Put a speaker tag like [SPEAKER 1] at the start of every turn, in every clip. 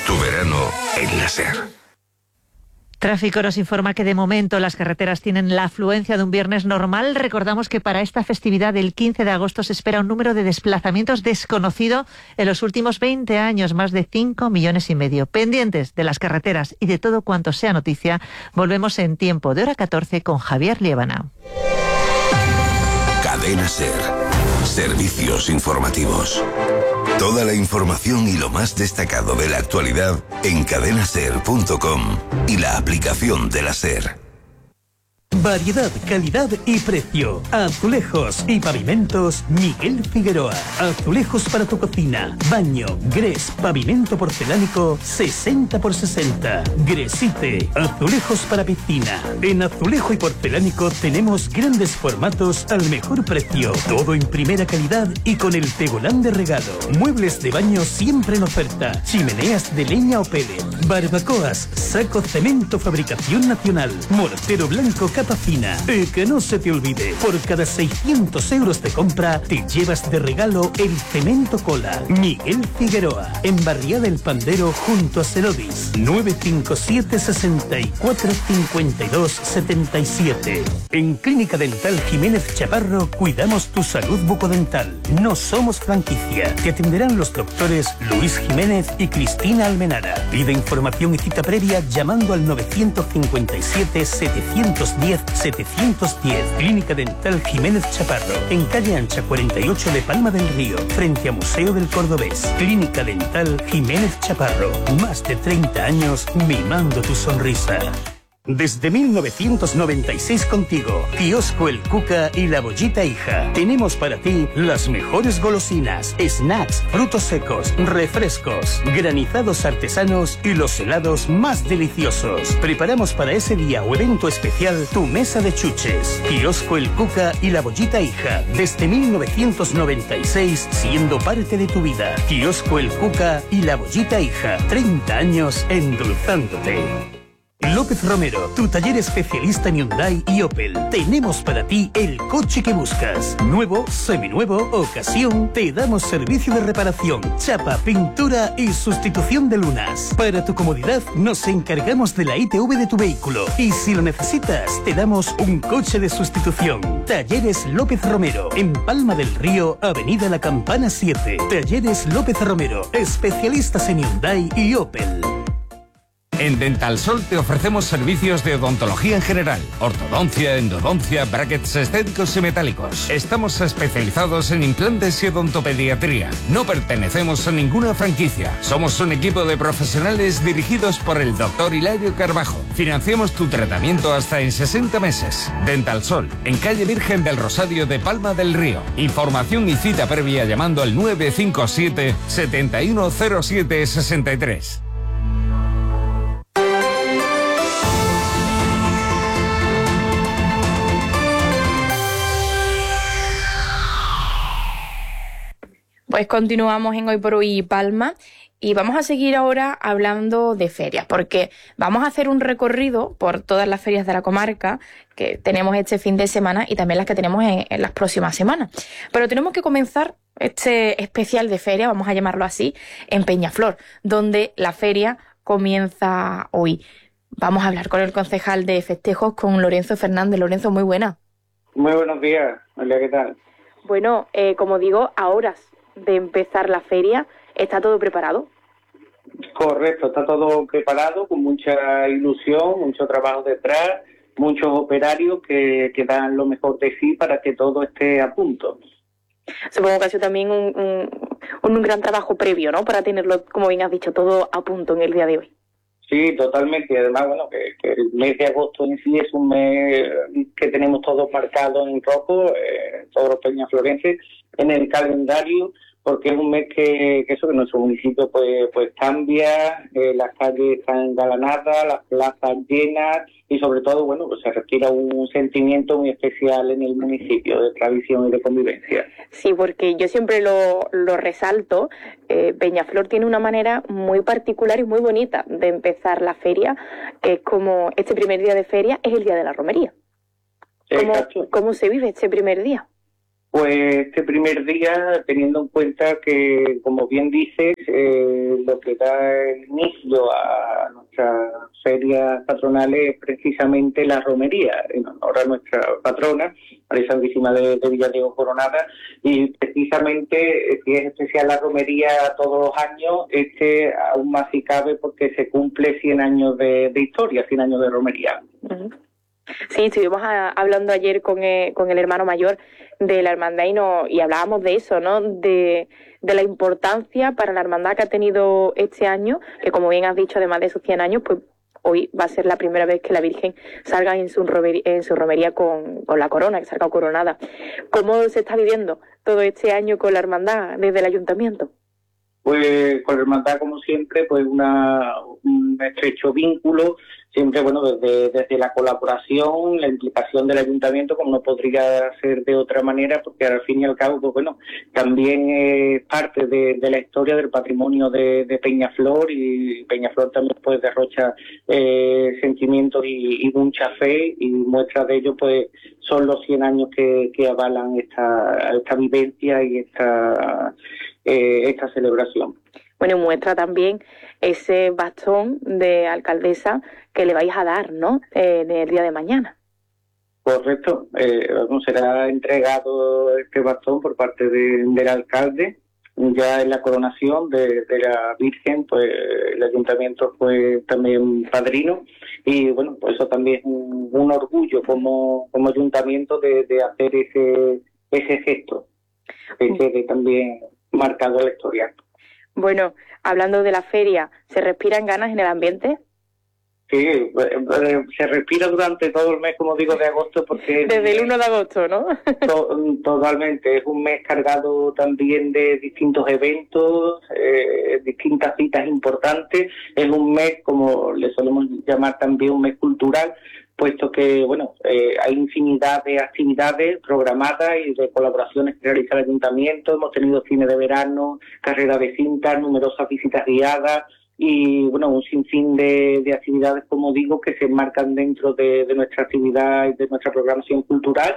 [SPEAKER 1] Tu verano en la SER.
[SPEAKER 2] Tráfico nos informa que de momento las carreteras tienen la afluencia de un viernes normal. Recordamos que para esta festividad del 15 de agosto se espera un número de desplazamientos desconocido en los últimos 20 años, más de 5,5 millones. Pendientes de las carreteras y de todo cuanto sea noticia, volvemos en tiempo de hora 14 con Javier Liébana.
[SPEAKER 1] Cadena SER. Servicios informativos. Toda la información y lo más destacado de la actualidad en cadenaser.com y la aplicación de la SER.
[SPEAKER 3] Variedad, calidad y precio. Azulejos y pavimentos Miguel Figueroa. Azulejos para tu cocina, baño, grés, pavimento porcelánico 60x60. Gresite, azulejos para piscina. En azulejo y porcelánico tenemos grandes formatos al mejor precio. Todo en primera calidad y con el tegolán de regalo. Muebles de baño siempre en oferta. Chimeneas de leña o pellet. Barbacoas, saco cemento fabricación nacional. Mortero blanco capa fina. Y que no se te olvide, por cada 600 euros de compra te llevas de regalo el cemento cola. Miguel Figueroa, en Barriada del Pandero junto a Cerodis. 957 64 52 77. En Clínica Dental Jiménez Chaparro cuidamos tu salud bucodental. No somos franquicia. Te atenderán los doctores Luis Jiménez y Cristina Almenara. Pide información y cita previa llamando al 957 710 710. Clínica Dental Jiménez Chaparro, en calle Ancha 48 de Palma del Río, frente a Museo del Cordobés. Clínica Dental Jiménez Chaparro, más de 30 años mimando tu sonrisa. Desde 1996 contigo, Kiosco El Cuca y La Bollita Hija. Tenemos para ti las mejores golosinas, snacks, frutos secos, refrescos, granizados artesanos y los helados más deliciosos. Preparamos para ese día o evento especial tu mesa de chuches. Kiosco El Cuca y La Bollita Hija. Desde 1996, siendo parte de tu vida. Kiosco El Cuca y La Bollita Hija. 30 años endulzándote. López Romero, tu taller especialista en Hyundai y Opel. Tenemos para ti el coche que buscas. Nuevo, seminuevo, ocasión. Te damos servicio de reparación, chapa, pintura y sustitución de lunas. Para tu comodidad, nos encargamos de la ITV de tu vehículo. Y si lo necesitas, te damos un coche de sustitución. Talleres López Romero, en Palma del Río, Avenida La Campana 7. Talleres López Romero, especialistas en Hyundai y Opel.
[SPEAKER 4] En Dental Sol te ofrecemos servicios de odontología en general, ortodoncia, endodoncia, brackets estéticos y metálicos. Estamos especializados en implantes y odontopediatría. No pertenecemos a ninguna franquicia. Somos un equipo de profesionales dirigidos por el doctor Hilario Carbajo. Financiamos tu tratamiento hasta en 60 meses. Dental Sol, en calle Virgen del Rosario de Palma del Río. Información y cita previa llamando al 957 7107 63.
[SPEAKER 5] Pues continuamos en Hoy por Hoy Palma y vamos a seguir ahora hablando de ferias, porque vamos a hacer un recorrido por todas las ferias de la comarca que tenemos este fin de semana y también las que tenemos en las próximas semanas. Pero tenemos que comenzar este especial de feria, vamos a llamarlo así, en Peñaflor, donde la feria comienza hoy. Vamos a hablar con el concejal de festejos, con Lorenzo Fernández. Lorenzo, muy buena.
[SPEAKER 6] Muy buenos días, María, ¿qué tal?
[SPEAKER 5] Bueno, como digo, a horas de empezar la feria, ¿está todo preparado?
[SPEAKER 6] Correcto, está todo preparado, con mucha ilusión, mucho trabajo detrás, muchos operarios que dan lo mejor de sí para que todo esté a punto.
[SPEAKER 5] Supongo que ha sido también un gran trabajo previo, ¿no?, para tenerlo, como bien has dicho, todo a punto en el día de hoy.
[SPEAKER 6] Sí, totalmente, y además, bueno, que el mes de agosto en sí es un mes que tenemos todos marcados en rojo, todos los peñaflorenses, en el calendario, porque es un mes que nuestro municipio pues cambia, las calles están engalanadas, las plazas llenas y sobre todo, bueno, pues se respira un sentimiento muy especial en el municipio de tradición y de convivencia.
[SPEAKER 5] Sí, porque yo siempre lo resalto, Peñaflor tiene una manera muy particular y muy bonita de empezar la feria, que es como este primer día de feria es el día de la romería. ¿Cómo se vive este primer día?
[SPEAKER 6] Pues este primer día, teniendo en cuenta que, como bien dices, lo que da el inicio ferias patronales es precisamente la romería, en honor a nuestra patrona, María Santísima de Villadiego Coronada, y precisamente si es especial la romería todos los años, aún más si cabe porque se cumple 100 años de historia, 100 años de romería.
[SPEAKER 5] Uh-huh. Sí, estuvimos hablando ayer con el hermano mayor de la hermandad y hablábamos de eso, ¿no? De la importancia para la hermandad que ha tenido este año, que como bien has dicho, además de esos 100 años, pues hoy va a ser la primera vez que la Virgen salga en su romería con la corona, que salga coronada. ¿Cómo se está viviendo todo este año con la hermandad desde el ayuntamiento?
[SPEAKER 6] Pues con la hermandad, como siempre, pues un estrecho vínculo, siempre, bueno, desde la colaboración, la implicación del ayuntamiento, como no podría ser de otra manera, porque al fin y al cabo, pues bueno, también es parte de la historia del patrimonio de Peñaflor, y Peñaflor también pues derrocha sentimientos y mucha fe, y muestra de ello pues son los 100 años que avalan esta vivencia y esta celebración.
[SPEAKER 5] Bueno, y muestra también ese bastón de alcaldesa que le vais a dar, ¿no?, en el día de mañana.
[SPEAKER 6] Correcto. Será entregado este bastón por parte del alcalde. Ya en la coronación de la Virgen, pues el ayuntamiento fue también padrino, y bueno, pues eso también es un orgullo como ayuntamiento de hacer ese gesto, que quede también marcado en la historia.
[SPEAKER 5] Bueno, hablando de la feria, ¿se respiran ganas en el ambiente?
[SPEAKER 6] Sí, se respira durante todo el mes, como digo, de agosto, porque...
[SPEAKER 5] Desde el 1 de agosto, ¿no?
[SPEAKER 6] Totalmente, es un mes cargado también de distintos eventos, distintas citas importantes, es un mes, como le solemos llamar también, un mes cultural, puesto que, bueno, hay infinidad de actividades programadas y de colaboraciones que realiza el ayuntamiento. Hemos tenido cine de verano, carrera de cintas, numerosas visitas guiadas y, bueno, un sinfín de actividades, como digo, que se enmarcan dentro de nuestra actividad y de nuestra programación cultural.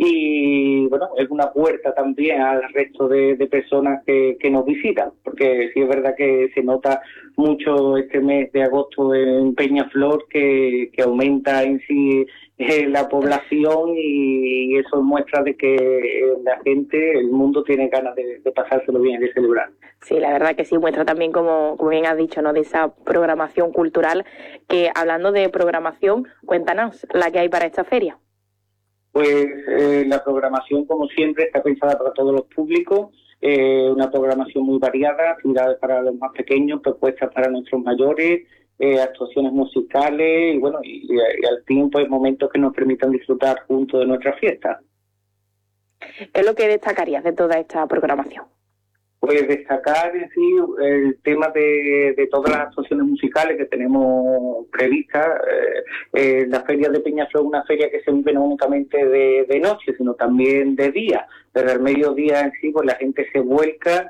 [SPEAKER 6] Y, bueno, es una puerta también al resto de personas que nos visitan, porque sí es verdad que se nota mucho este mes de agosto en Peñaflor, que aumenta en sí la población, y eso muestra de que la gente, el mundo tiene ganas de pasárselo bien, de celebrar.
[SPEAKER 5] Sí, la verdad que sí, muestra también, como bien has dicho, ¿no?, de esa programación cultural, que hablando de programación, cuéntanos la que hay para esta feria.
[SPEAKER 6] Pues la programación, como siempre, está pensada para todos los públicos, una programación muy variada, actividades para los más pequeños, propuestas para nuestros mayores, actuaciones musicales y, bueno, y al fin, pues momentos que nos permitan disfrutar juntos de nuestra fiesta.
[SPEAKER 5] ¿Qué es lo que destacarías de toda esta programación?
[SPEAKER 6] Pues destacar en sí el tema de todas las actuaciones musicales que tenemos previstas. La feria de Peñaflor es una feria que se vive no únicamente de noche, sino también de día. Pero al mediodía en sí, pues la gente se vuelca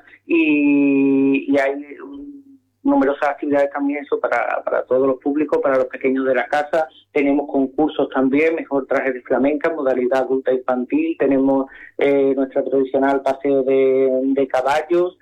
[SPEAKER 6] y hay numerosas actividades también, eso para todos los públicos, para los pequeños de la casa. Tenemos concursos también, mejor traje de flamenca, modalidad adulta infantil. Tenemos nuestra tradicional paseo de caballos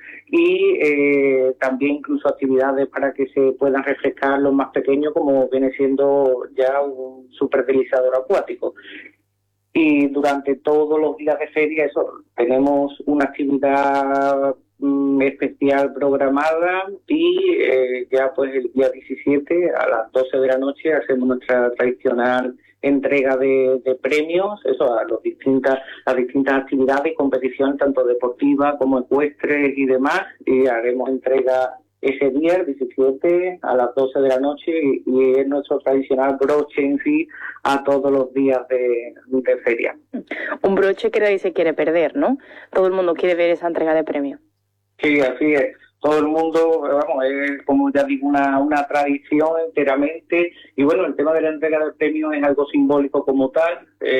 [SPEAKER 6] y también incluso actividades para que se puedan refrescar los más pequeños, como viene siendo ya un superdeslizador acuático. Y durante todos los días de feria, eso, tenemos una actividad especial programada, y ya pues el día 17 a las 12 de la noche hacemos nuestra tradicional entrega de premios, eso, a las distintas actividades y competiciones, tanto deportivas como ecuestres y demás, y haremos entrega ese día, el 17, a las 12 de la noche, y es nuestro tradicional broche en sí a todos los días de feria.
[SPEAKER 5] Un broche que nadie se quiere perder, ¿no? Todo el mundo quiere ver esa entrega de premios.
[SPEAKER 6] Sí, así es. Todo el mundo, vamos, es, como ya digo, una tradición enteramente. Y bueno, el tema de la entrega de premios es algo simbólico como tal,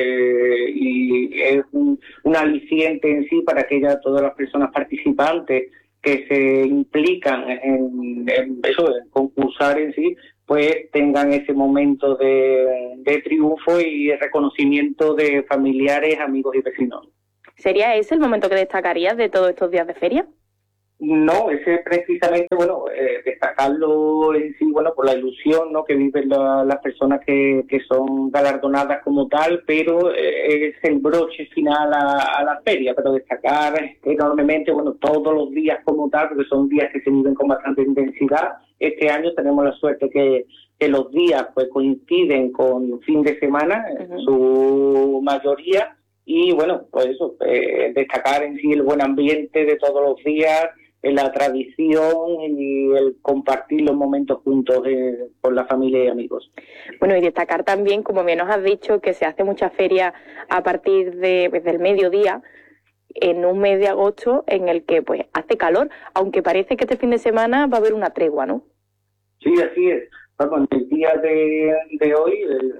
[SPEAKER 6] y es un aliciente en sí para que ya todas las personas participantes que se implican en concursar en sí, pues tengan ese momento de triunfo y reconocimiento de familiares, amigos y vecinos.
[SPEAKER 5] ¿Sería ese el momento que destacarías de todos estos días de feria?
[SPEAKER 6] No, ese precisamente, bueno, destacarlo en sí, bueno, por la ilusión, ¿no?, que viven las personas que son galardonadas como tal, pero es el broche final a la feria, pero destacar enormemente, bueno, todos los días como tal, porque son días que se viven con bastante intensidad. Este año tenemos la suerte que los días pues coinciden con fin de semana, en su mayoría, y bueno, pues eso, destacar en sí el buen ambiente de todos los días, la tradición y el compartir los momentos juntos con la familia y amigos.
[SPEAKER 5] Bueno, y destacar también, como bien nos has dicho, que se hace mucha feria a partir del mediodía, en un mes de agosto en el que pues hace calor, aunque parece que este fin de semana va a haber una tregua, ¿no?
[SPEAKER 6] Sí, así es. Vamos, el día de hoy, el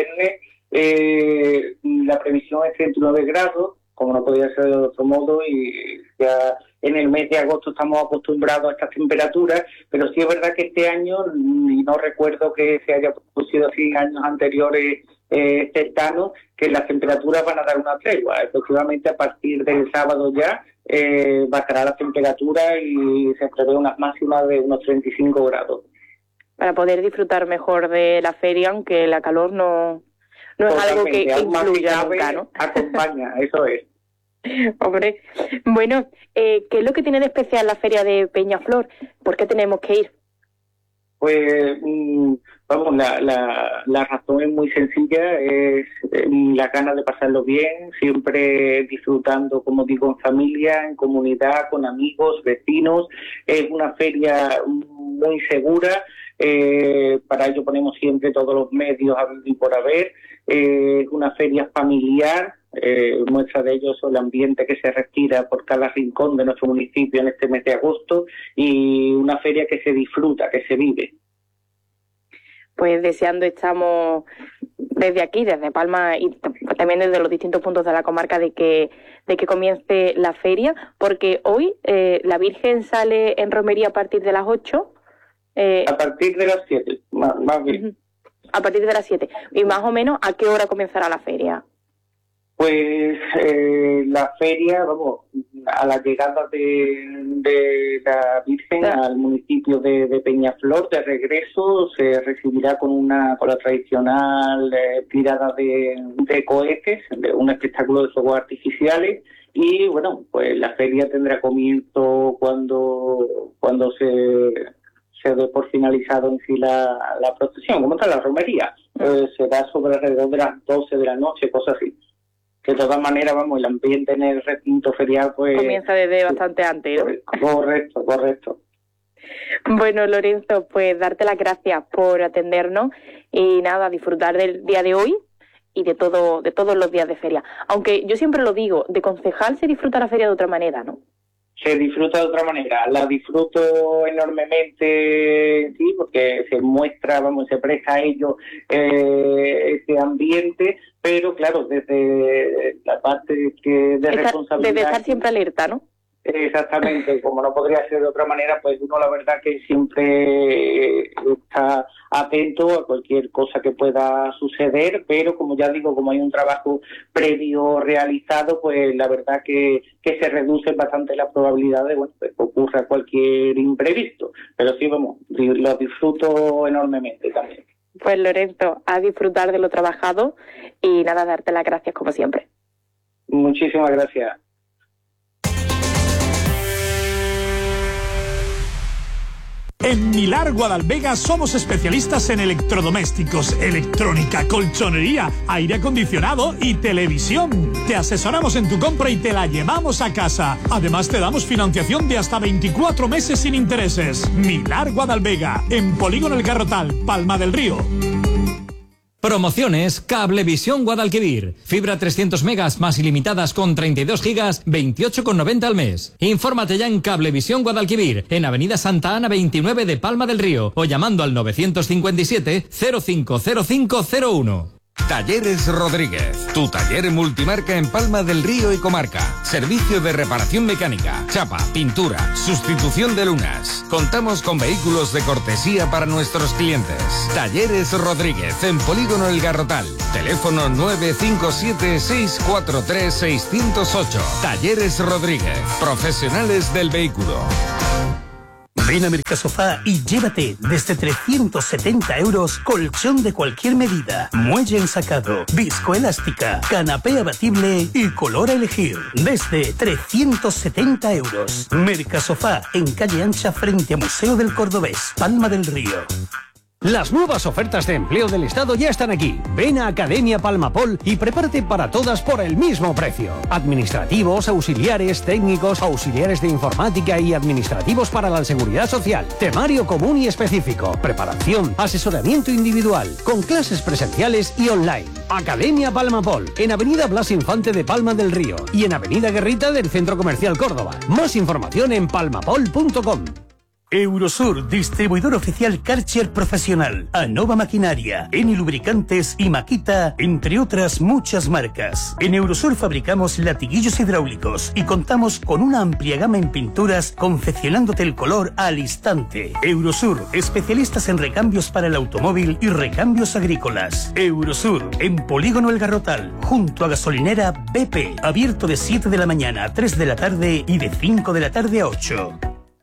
[SPEAKER 6] viernes, la previsión es 39 grados, como no podía ser de otro modo, y ya en el mes de agosto estamos acostumbrados a estas temperaturas, pero sí es verdad que este año, y no recuerdo que se haya producido así en años anteriores cercanos, que las temperaturas van a dar una tregua. Efectivamente, a partir del sábado ya bajará la temperatura y se prevé unas máximas de unos 35 grados.
[SPEAKER 5] Para poder disfrutar mejor de la feria, aunque la calor no es algo que influya nunca, ¿no?
[SPEAKER 6] Acompaña, eso es.
[SPEAKER 5] Hombre, bueno, ¿qué es lo que tiene de especial la feria de Peñaflor? ¿Por qué tenemos que ir?
[SPEAKER 6] Pues, vamos, la razón es muy sencilla, es la ganas de pasarlo bien, siempre disfrutando, como digo, en familia, en comunidad, con amigos, vecinos. Es una feria muy segura, para ello ponemos siempre todos los medios a y por haber. Una feria familiar, muestra de ello es el ambiente que se respira por cada rincón de nuestro municipio en este mes de agosto, y una feria que se disfruta, que se vive.
[SPEAKER 5] Pues deseando estamos desde aquí, desde Palma y también desde los distintos puntos de la comarca de que comience la feria, porque hoy la Virgen sale en romería a partir de las 8.
[SPEAKER 6] A partir de las 7, más bien.
[SPEAKER 5] A partir de las 7. ¿Y más o menos a qué hora comenzará la feria?
[SPEAKER 6] Pues la feria, vamos, a la llegada de la Virgen al municipio de Peñaflor, de regreso, se recibirá con la tradicional tirada de cohetes, de un espectáculo de fuegos artificiales, y bueno, pues la feria tendrá comienzo cuando se dé por finalizado en sí la procesión, como tal, la romería. Será sobre alrededor de las 12 de la noche, cosas así. De todas maneras, vamos, el ambiente en el recinto ferial pues
[SPEAKER 5] comienza desde bastante antes, ¿no?
[SPEAKER 6] Correcto.
[SPEAKER 5] Bueno, Lorenzo, pues darte las gracias por atendernos y nada, disfrutar del día de hoy y de todos los días de feria. Aunque yo siempre lo digo, de concejal se disfruta la feria de otra manera, ¿no?
[SPEAKER 6] Se disfruta de otra manera, la disfruto enormemente, sí, porque se muestra, vamos, se presta a ello ese ambiente, pero claro, desde la parte de responsabilidad... Desde
[SPEAKER 5] estar siempre alerta, ¿no?
[SPEAKER 6] Exactamente, como no podría ser de otra manera, pues uno la verdad que siempre está atento a cualquier cosa que pueda suceder, pero como ya digo, como hay un trabajo previo realizado, pues la verdad que se reduce bastante la probabilidad de pues, que ocurra cualquier imprevisto, pero sí, vamos, lo disfruto enormemente también.
[SPEAKER 5] Pues Lorenzo, a disfrutar de lo trabajado y nada, darte las gracias como siempre.
[SPEAKER 6] Muchísimas gracias.
[SPEAKER 3] En Milar Guadalvega somos especialistas en electrodomésticos, electrónica, colchonería, aire acondicionado y televisión. Te asesoramos en tu compra y te la llevamos a casa. Además te damos financiación de hasta 24 meses sin intereses. Milar Guadalvega, en Polígono El Garrotal, Palma del Río.
[SPEAKER 7] Promociones Cablevisión Guadalquivir. Fibra 300 megas más ilimitadas con 32 gigas, 28,90 al mes. Infórmate ya en Cablevisión Guadalquivir, en Avenida Santa Ana 29 de Palma del Río, o llamando al 957 050501.
[SPEAKER 4] Talleres Rodríguez, tu taller multimarca en Palma del Río y comarca. Servicio de reparación mecánica, chapa, pintura, sustitución de lunas. Contamos con vehículos de cortesía para nuestros clientes. Talleres Rodríguez, en Polígono El Garrotal. Teléfono 957-643-608. Talleres Rodríguez, profesionales del vehículo.
[SPEAKER 3] Ven a Mercasofá y llévate desde 370 euros colchón de cualquier medida, muelle ensacado, viscoelástica, canapé abatible y color a elegir. Desde 370 euros. Mercasofá, en calle Ancha frente a Museo del Cordobés, Palma del Río.
[SPEAKER 8] Las nuevas ofertas de empleo del Estado ya están aquí. Ven a Academia Palmapol y prepárate para todas por el mismo precio. Administrativos, auxiliares, técnicos, auxiliares de informática y administrativos para la seguridad social. Temario común y específico. Preparación, asesoramiento individual, con clases presenciales y online. Academia Palmapol, en Avenida Blas Infante de Palma del Río y en Avenida Guerrita del Centro Comercial Córdoba. Más información en palmapol.com.
[SPEAKER 3] Eurosur, distribuidor oficial Karcher Profesional, Anova Maquinaria, Eni Lubricantes y Makita, entre otras muchas marcas. En Eurosur fabricamos latiguillos hidráulicos y contamos con una amplia gama en pinturas, confeccionándote el color al instante. Eurosur, especialistas en recambios para el automóvil y recambios agrícolas. Eurosur, en Polígono El Garrotal, junto a gasolinera BP, abierto de 7 de la mañana a 3 de la tarde y de 5 de la tarde a 8.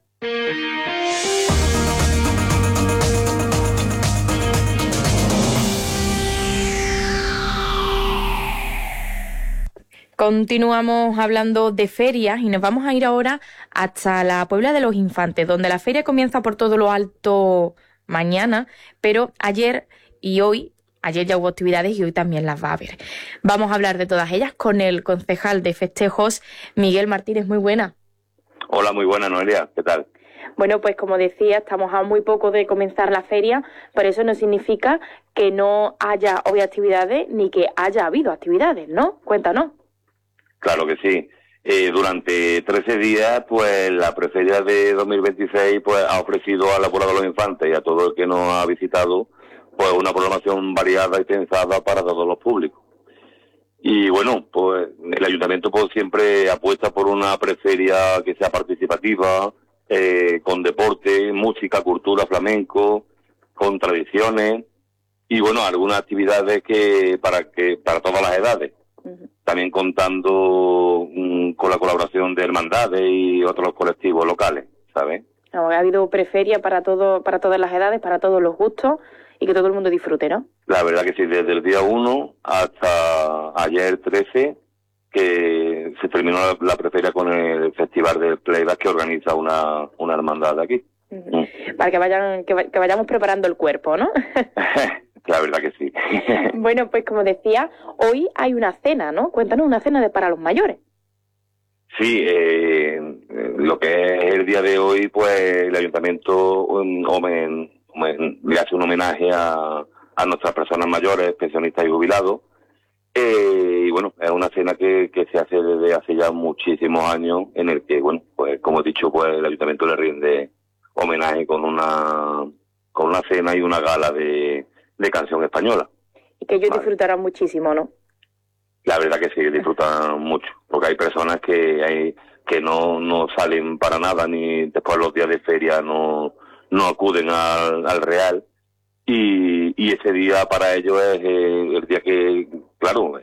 [SPEAKER 5] Continuamos hablando de ferias y nos vamos a ir ahora hasta la Puebla de los Infantes, donde la feria comienza por todo lo alto mañana, pero ayer y hoy, ayer ya hubo actividades y hoy también las va a haber. Vamos a hablar de todas ellas con el concejal de festejos, Miguel Martínez. Muy buena.
[SPEAKER 9] Hola, muy buena, Noelia. ¿Qué tal?
[SPEAKER 5] Bueno, pues como decía, estamos a muy poco de comenzar la feria, pero eso no significa que no haya hoy actividades ni que haya habido actividades, ¿no? Cuéntanos.
[SPEAKER 9] Claro que sí. Durante 13 días, pues la preferia de 2026 pues ha ofrecido a la Puebla de los Infantes y a todo el que nos ha visitado pues una programación variada y pensada para todos los públicos. Y bueno, pues el ayuntamiento pues siempre apuesta por una preferia que sea participativa, con deporte, música, cultura, flamenco, con tradiciones y bueno, algunas actividades que para todas las edades. También contando con la colaboración de hermandades y otros colectivos locales, ¿sabes?
[SPEAKER 5] No, ha habido preferia para todas las edades, para todos los gustos y que todo el mundo disfrute, ¿no? La verdad que sí, desde el día 1 hasta ayer 13, que se terminó la preferia con el Festival del Playback que organiza una hermandad de aquí. Para que vayamos preparando el cuerpo, ¿no? La verdad que sí. Bueno, pues como decía, hoy hay una cena, ¿no? Cuéntanos, una cena para los mayores. Sí, lo que es el día de hoy, pues el ayuntamiento le hace un homenaje a nuestras personas mayores, pensionistas y jubilados. Y bueno, es una cena que se hace desde hace ya muchísimos años, en el que, bueno, pues como he dicho, pues el ayuntamiento le rinde homenaje con una cena y una gala de canción española. Y que ellos disfrutarán muchísimo, ¿no? La verdad que sí, disfrutan mucho, porque hay personas que no salen para nada, ni después los días de feria no acuden al Real, y ese día para ellos es el día que, claro,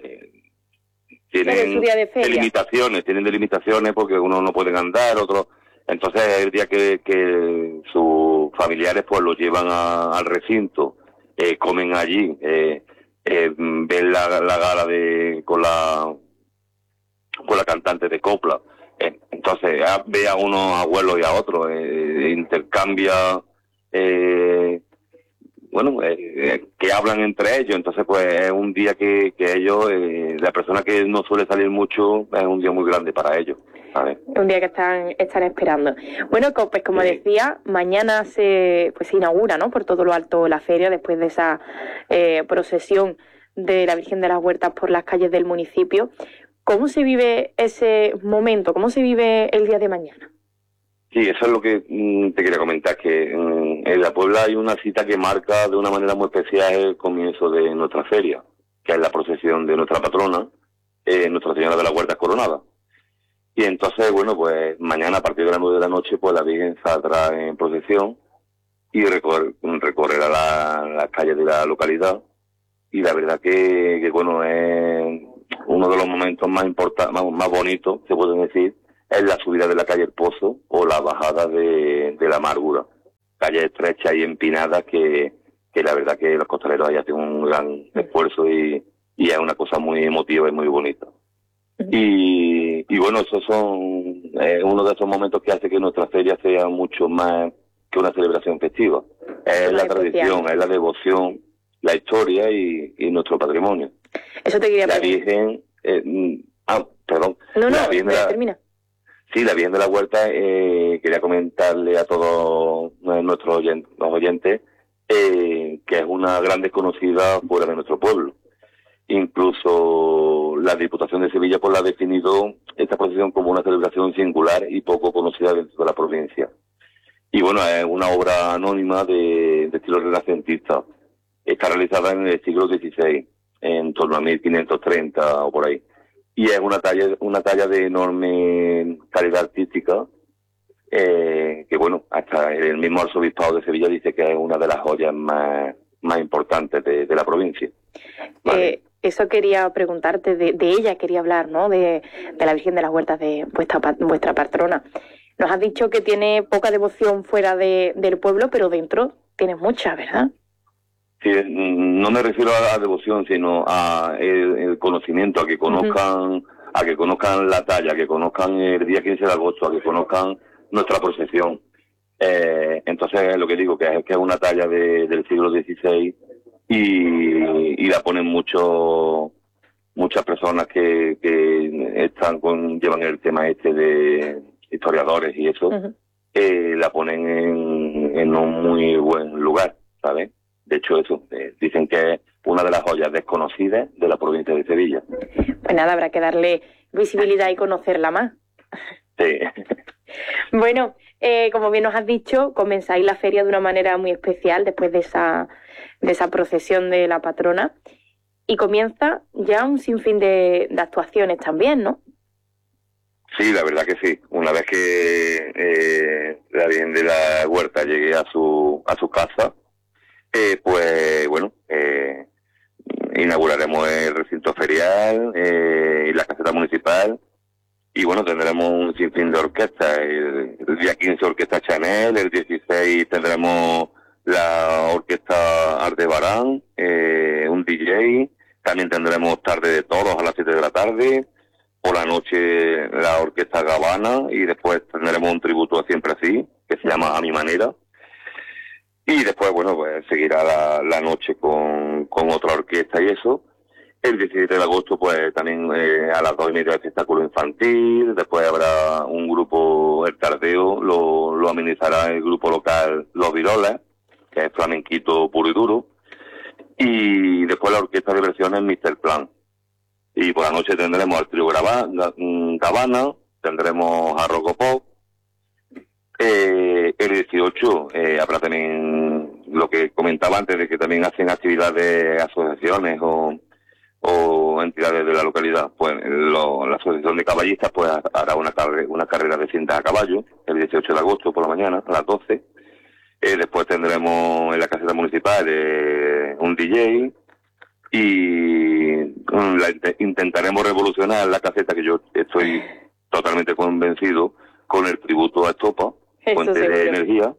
[SPEAKER 5] tienen delimitaciones porque unos no pueden andar, otros. Entonces es el día que sus familiares pues los llevan al recinto, comen allí, ven la gala con la cantante de copla. Entonces ve a unos abuelos y a otros, intercambia, que hablan entre ellos. Entonces pues es un día que ellos, la persona que no suele salir mucho, es un día muy grande para ellos. Un día que están esperando. Bueno, pues como decía, mañana se inaugura, ¿no?, por todo lo alto la feria, después de esa procesión de la Virgen de las Huertas por las calles del municipio. ¿Cómo se vive ese momento? ¿Cómo se vive el día de mañana? Sí, eso es lo que te quería comentar, que en la Puebla hay una cita que marca de una manera muy especial el comienzo de nuestra feria.
[SPEAKER 9] que es la procesión de nuestra patrona, Nuestra Señora de las Huertas Coronadas. Y entonces, bueno, pues mañana a partir de las 9 de la noche, pues la Virgen saldrá en procesión y recorrerá las calles de la localidad. Y la verdad que bueno, es uno de los momentos más importantes, más bonitos, se pueden decir, es la subida de la calle El Pozo o la bajada de la Amargura. Calles estrechas y empinadas que la verdad que los costaleros allá tienen un gran esfuerzo y es una cosa muy emotiva y muy bonita. Y bueno, esos son uno de esos momentos que hace que nuestra feria sea mucho más que una celebración festiva. Es la tradición, es la devoción, la historia y nuestro patrimonio.
[SPEAKER 5] Eso te quería
[SPEAKER 9] preguntar. La Virgen... perdón.
[SPEAKER 5] No,
[SPEAKER 9] termina. Sí, la Virgen de la Huerta, quería comentarle a todos nuestros oyentes que es una gran desconocida fuera de nuestro pueblo. Incluso la Diputación de Sevilla pues la ha definido esta procesión como una celebración singular y poco conocida dentro de la provincia. Y bueno, es una obra anónima de estilo renacentista. Está realizada en el siglo XVI, en torno a 1530 o por ahí. Y es una talla de enorme calidad artística, que bueno, hasta el mismo arzobispado de Sevilla dice que es una de las joyas más importantes de la provincia. Vale.
[SPEAKER 5] Eso quería preguntarte, de ella quería hablar, ¿no? De la Virgen de las Huertas, de vuestra patrona. Nos has dicho que tiene poca devoción fuera del pueblo, pero dentro tiene mucha, ¿verdad?
[SPEAKER 9] Sí, no me refiero a la devoción, sino a el conocimiento, a que conozcan la talla, a que conozcan el día 15 de agosto, a que conozcan nuestra procesión. Entonces, lo que digo, que es una talla del siglo XVI y la ponen muchas personas que llevan el tema de historiadores y eso, la ponen en un muy buen lugar, ¿sabes? De hecho, eso, dicen que es una de las joyas desconocidas de la provincia de Sevilla.
[SPEAKER 5] Pues nada, habrá que darle visibilidad y conocerla más.
[SPEAKER 9] Sí.
[SPEAKER 5] Bueno, como bien nos has dicho, comenzáis la feria de una manera muy especial después de esa procesión de la patrona y comienza ya un sinfín de actuaciones también, ¿no?
[SPEAKER 9] Sí, la verdad que sí. Una vez que la Virgen de la Huerta llegue a su casa, pues bueno, inauguraremos el recinto ferial y la caseta municipal y bueno, tendremos un sinfín de orquestas. El día 15 orquesta Chanel, el 16 tendremos la orquesta Ardebarán, un DJ, también tendremos tarde de toros a las 7 de la tarde, por la noche la orquesta Gavana y después tendremos un tributo a Siempre Así, que se llama A Mi Manera. Y después, bueno, pues seguirá la noche con otra orquesta y eso. El 17 de agosto, pues también a las 2:30 de espectáculo infantil. Después habrá un grupo, el tardeo, lo amenizará el grupo local Los Viroles, que es flamenquito puro y duro. Y después la orquesta de versiones Mr. Plan. Y por la noche tendremos al trío Gavana, tendremos a Rocopop. El 18 habrá también lo que comentaba antes, de que también hacen actividades, asociaciones o entidades de la localidad. Pues la asociación de caballistas pues hará una carrera de cintas a caballo el 18 de agosto por la mañana a las 12. Después tendremos en la caseta municipal un DJ y intentaremos revolucionar la caseta, que yo estoy totalmente convencido, con el tributo a Estopa, fuente de energía.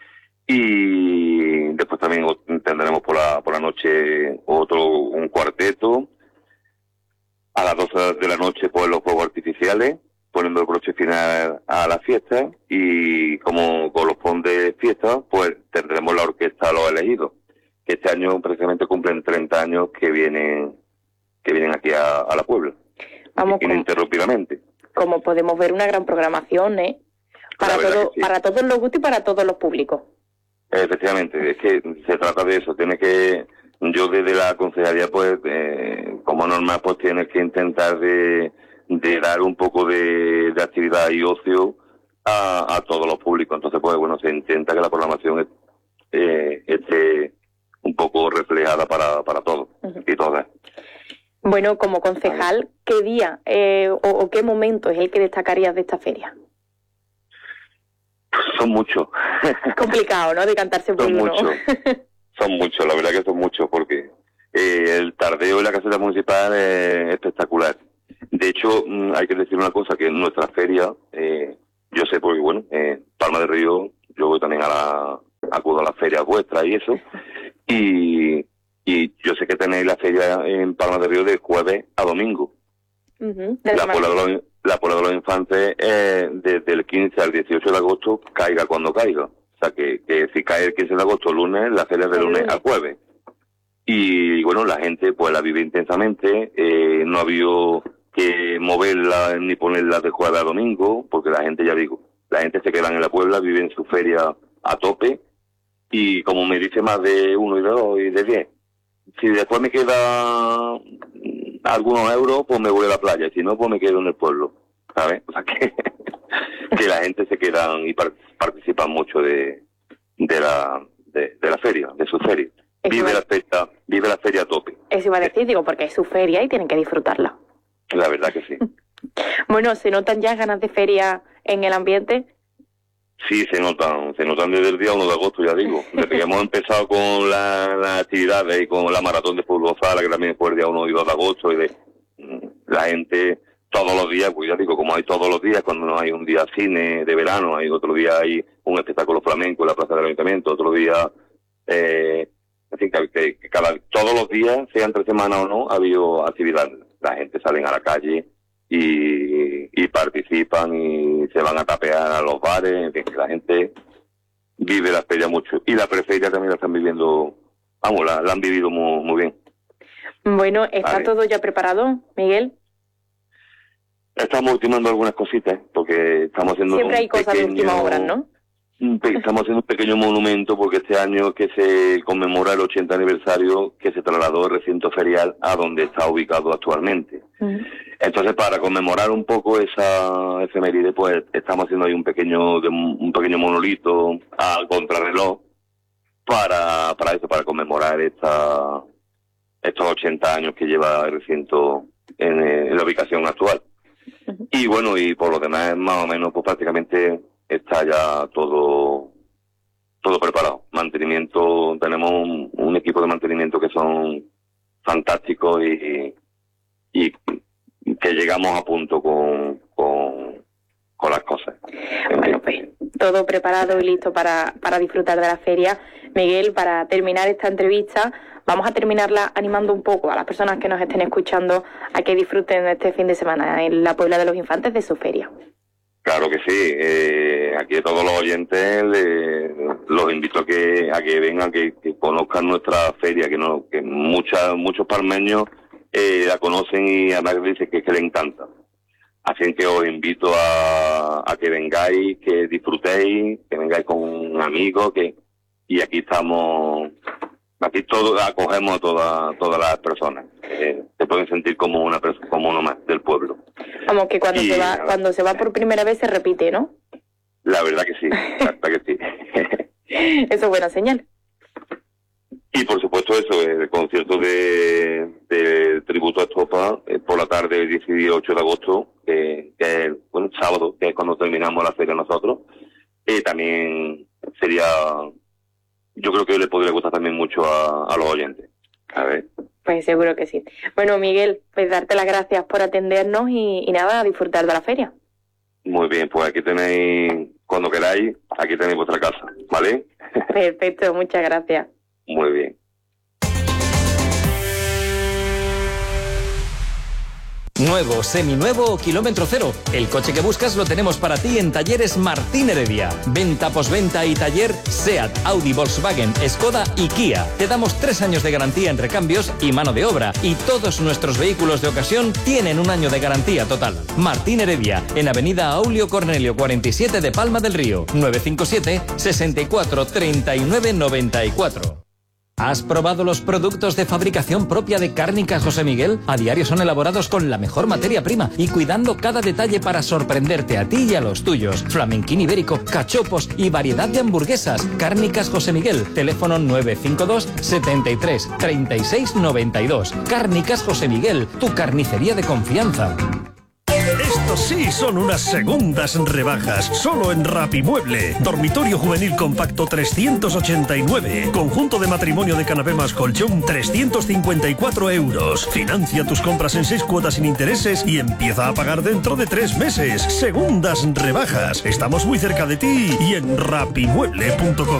[SPEAKER 9] Y después también tendremos por la noche un cuarteto. A las 12 de la noche pues los fuegos artificiales, poniendo el broche final a la fiesta. Y como corresponde fiesta, pues tendremos la orquesta Los Elegidos, que este año precisamente cumplen 30 años que vienen aquí a la Puebla.
[SPEAKER 5] Vamos,
[SPEAKER 9] ininterrumpidamente.
[SPEAKER 5] Como podemos ver, una gran programación, ¿eh? Para todos los gustos y para todos los públicos.
[SPEAKER 9] Efectivamente, es que se trata de eso. Yo desde la concejalía, pues, como normal, pues tienes que intentar de dar un poco de actividad y ocio a todos los públicos. Entonces, pues, bueno, se intenta que la programación esté un poco reflejada para todos y todas.
[SPEAKER 5] Bueno, como concejal, ¿qué día o qué momento es el que destacarías de esta feria?
[SPEAKER 9] Son muchos.
[SPEAKER 5] Complicado, ¿no?, decantarse por uno.
[SPEAKER 9] Son muchos, la verdad que son muchos, porque el tardeo en la caseta municipal es espectacular. De hecho, hay que decir una cosa, que en nuestra feria, yo sé porque, bueno, Palma del Río, yo voy también acudo a las ferias vuestras y eso, y yo sé que tenéis la feria en Palma del Río de jueves a domingo. La Puebla de los Infantes desde el 15 al 18 de agosto, caiga cuando caiga. O sea, que si cae el 15 de agosto lunes, la feria es de lunes a jueves. Y bueno, la gente pues la vive intensamente, no ha habido que moverla ni ponerla de jueves a domingo, porque la gente, ya digo, la gente se queda en la Puebla, vive en su feria a tope, y como me dice más de 1 y de 2 y de 10, si después me queda algunos euros, pues me voy a la playa, y si no, pues me quedo en el pueblo, ¿sabes? O sea que la gente se queda y participa mucho de la feria, de su feria. Vive la feria a tope.
[SPEAKER 5] Eso iba a decir, digo, porque es su feria y tienen que disfrutarla.
[SPEAKER 9] La verdad que sí.
[SPEAKER 5] Bueno, ¿se notan ya ganas de feria en el ambiente?
[SPEAKER 9] Sí, se notan desde el día 1 de agosto, ya digo. Desde que hemos empezado con las actividades y con la maratón de fútbol sala, que también fue el día 1 y 2 de agosto, y la gente todos los días, pues ya digo, como hay todos los días, cuando no hay un día cine de verano, hay otro día hay un espectáculo flamenco en la plaza del ayuntamiento, otro día, en fin, que todos los días, sea entre semana o no, ha habido actividad. La gente sale a la calle y participan y se van a tapear a los bares, en fin, que la gente vive la feria mucho. Y la preferia también la están viviendo, vamos, la han vivido muy bien.
[SPEAKER 5] Bueno, ¿está todo ya preparado, Miguel?
[SPEAKER 9] Estamos ultimando algunas cositas, porque estamos haciendo...
[SPEAKER 5] Siempre hay cosas de última hora, ¿no?
[SPEAKER 9] Estamos haciendo un pequeño monumento, porque este año que se conmemora el 80 aniversario, que se trasladó el recinto ferial a donde está ubicado actualmente. Entonces, para conmemorar un poco esa efeméride, pues estamos haciendo ahí un pequeño monolito al contrarreloj para conmemorar estos 80 años que lleva el recinto en la ubicación actual. Y bueno, y por lo demás, más o menos, pues prácticamente está ya todo preparado. Mantenimiento, tenemos un equipo de mantenimiento que son fantásticos y que llegamos a punto con las cosas.
[SPEAKER 5] Bueno, pues todo preparado y listo para disfrutar de la feria. Miguel, para terminar esta entrevista, vamos a terminarla animando un poco a las personas que nos estén escuchando a que disfruten este fin de semana en la Puebla de los Infantes de su feria. Claro que sí, aquí a todos los oyentes los invito a que vengan, que conozcan nuestra feria, que muchos palmeños la conocen y además dicen que les encanta. Así que os invito a que vengáis, que disfrutéis, que vengáis con amigos, y aquí estamos, aquí acogemos a todas las personas. Se pueden sentir como uno más del pueblo. Vamos, que cuando se va por primera vez se repite, ¿no? La verdad que sí, Eso es buena señal. Y por supuesto eso, el concierto de tributo a Estopa por la tarde del 18 de agosto, que es el sábado, que es cuando terminamos la feria nosotros. También sería, yo creo que le podría gustar también mucho a los oyentes. A ver. Pues seguro que sí. Bueno, Miguel, pues darte las gracias por atendernos y nada, a disfrutar de la feria. Muy bien, pues aquí tenéis, cuando queráis, aquí tenéis vuestra casa, ¿vale? Perfecto, muchas gracias. Muy bien.
[SPEAKER 7] Nuevo, seminuevo o kilómetro cero. El coche que buscas lo tenemos para ti en Talleres Martín Heredia. Venta, posventa y taller SEAT, Audi, Volkswagen, Skoda y Kia. Te damos 3 años de garantía en recambios y mano de obra. Y todos nuestros vehículos de ocasión tienen 1 año de garantía total. Martín Heredia, en Avenida Aulio Cornelio 47 de Palma del Río. 957 64 39 94. ¿Has probado los productos de fabricación propia de Cárnicas José Miguel? A diario son elaborados con la mejor materia prima y cuidando cada detalle para sorprenderte a ti y a los tuyos. Flamenquín ibérico, cachopos y variedad de hamburguesas. Cárnicas José Miguel, teléfono 952 73 36 92. Cárnicas José Miguel, tu carnicería de confianza.
[SPEAKER 10] Estos sí son unas segundas rebajas, solo en Rapimueble. Dormitorio juvenil compacto 389. Conjunto de matrimonio de canapé más colchón 354 euros. Financia tus compras en 6 cuotas sin intereses y empieza a pagar dentro de 3 meses. Segundas rebajas. Estamos muy cerca de ti y en rapimueble.com.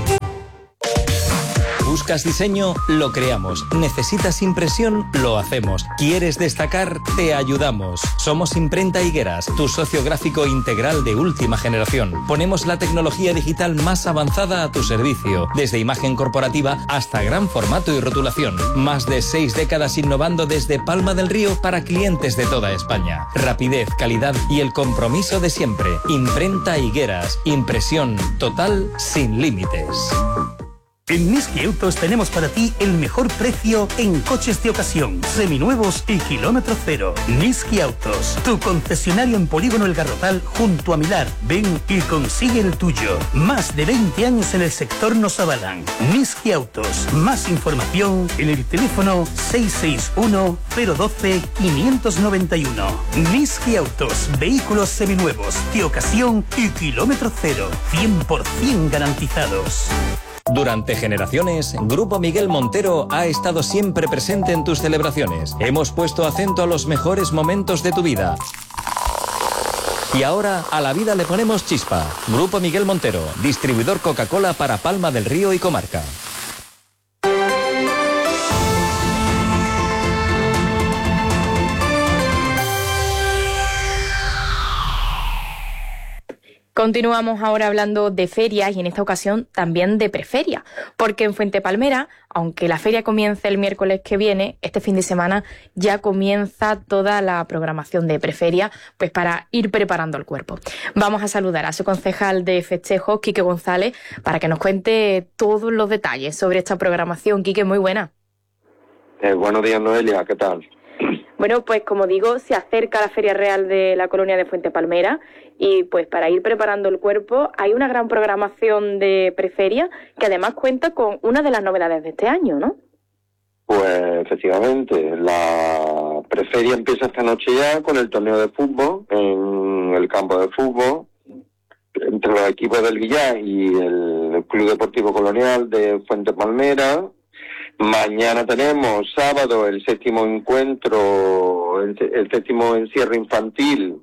[SPEAKER 7] ¿Buscas diseño? Lo creamos. ¿Necesitas impresión? Lo hacemos. ¿Quieres destacar? Te ayudamos. Somos Imprenta Higueras, tu socio gráfico integral de última generación. Ponemos la tecnología digital más avanzada a tu servicio, desde imagen corporativa hasta gran formato y rotulación. Más de 6 décadas innovando desde Palma del Río para clientes de toda España. Rapidez, calidad y el compromiso de siempre. Imprenta Higueras. Impresión total sin límites.
[SPEAKER 3] En Niski Autos tenemos para ti el mejor precio en coches de ocasión, seminuevos y kilómetro cero. Niski Autos, tu concesionario en Polígono El Garrotal junto a Milar. Ven y consigue el tuyo. Más de 20 años en el sector nos avalan. Niski Autos. Más información en el teléfono 661 012 591. Niski Autos, vehículos seminuevos, de ocasión y kilómetro cero. 100% garantizados.
[SPEAKER 7] Durante generaciones, Grupo Miguel Montero ha estado siempre presente en tus celebraciones. Hemos puesto acento a los mejores momentos de tu vida. Y ahora a la vida le ponemos chispa. Grupo Miguel Montero, distribuidor Coca-Cola para Palma del Río y comarca.
[SPEAKER 5] Continuamos ahora hablando de ferias y en esta ocasión también de preferia, porque en Fuente Palmera, aunque la feria comience el miércoles que viene, este fin de semana ya comienza toda la programación de preferia, pues para ir preparando el cuerpo. Vamos a saludar a su concejal de festejos, Quique González, para que nos cuente todos los detalles sobre esta programación. Quique, muy buena.
[SPEAKER 11] Buenos días, Noelia, ¿qué tal?
[SPEAKER 5] Bueno, pues como digo, se acerca la Feria Real de la Colonia de Fuente Palmera y pues para ir preparando el cuerpo hay una gran programación de preferia que además cuenta con una de las novedades de este año, ¿no?
[SPEAKER 11] Pues efectivamente, la preferia empieza esta noche ya con el torneo de fútbol en el campo de fútbol entre los equipos del Villar y el Club Deportivo Colonial de Fuente Palmera. Mañana tenemos sábado el séptimo encuentro, el séptimo encierro infantil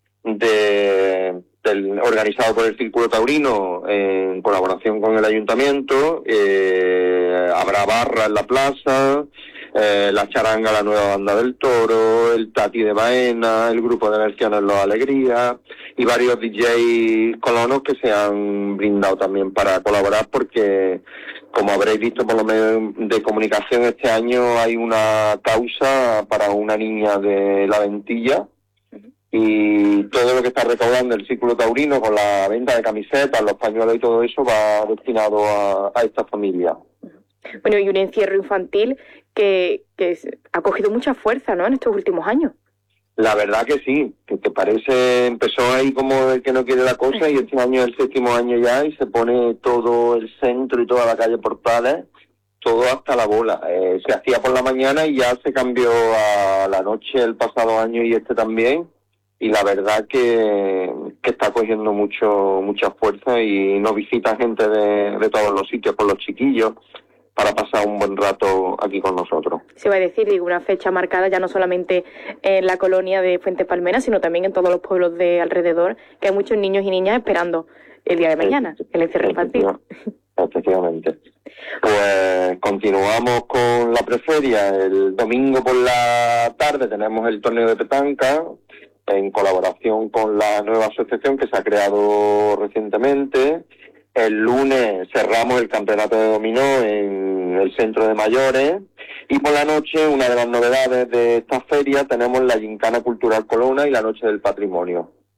[SPEAKER 11] organizado por el Círculo Taurino en colaboración con el Ayuntamiento. Habrá barra en la plaza, la charanga, la nueva banda del toro, el Tati de Baena, el grupo de versiones Los Alegrías y varios DJ colonos que se han brindado también para colaborar porque, como habréis visto por los medios de comunicación, este año hay una causa para una niña de La Ventilla y todo lo que está recaudando el Círculo Taurino con la venta de camisetas, los pañuelos y todo eso va destinado a esta familia.
[SPEAKER 5] Bueno, y un encierro infantil que ha cogido mucha fuerza, ¿no?, en estos últimos años.
[SPEAKER 11] La verdad que sí, que te parece, empezó ahí como el que no quiere la cosa y este año es el séptimo año ya y se pone todo el centro y toda la calle Portales, todo hasta la bola. Se hacía por la mañana y ya se cambió a la noche el pasado año y este también. Y la verdad que está cogiendo mucha fuerza y nos visita gente de todos los sitios con los chiquillos para pasar un buen rato aquí con nosotros.
[SPEAKER 5] Se va a decir, digo, una fecha marcada ya no solamente en la colonia de Fuente Palmera, sino también en todos los pueblos de alrededor, que hay muchos niños y niñas esperando el día de mañana, el encierro infantil.
[SPEAKER 11] Efectivamente. Pues continuamos con la preferia. El domingo por la tarde tenemos el torneo de petanca, en colaboración con la nueva asociación que se ha creado recientemente. El lunes cerramos el campeonato de dominó en el centro de mayores y por la noche, una de las novedades de esta feria, tenemos la Gincana Cultural Colona y la Noche del Patrimonio.